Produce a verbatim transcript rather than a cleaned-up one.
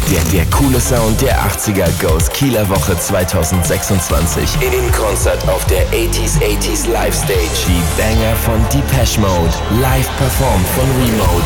Der, der coole Sound der achtziger Goes Kieler Woche zwanzig sechsundzwanzig. In Konzert auf der achtziger achtziger Live Stage. Die Banger von Depeche Mode. Live performt von Remote.